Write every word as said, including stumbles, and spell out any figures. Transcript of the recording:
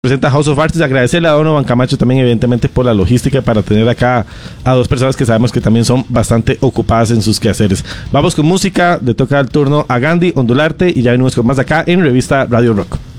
Presenta House of Artists. Agradecerle a Donovan Camacho también, evidentemente, por la logística para tener acá a dos personas que sabemos que también son bastante ocupadas en sus quehaceres. Vamos con música, le toca el turno a Gandhi, Ondularte, y ya venimos con más acá en Revista Radio Rock.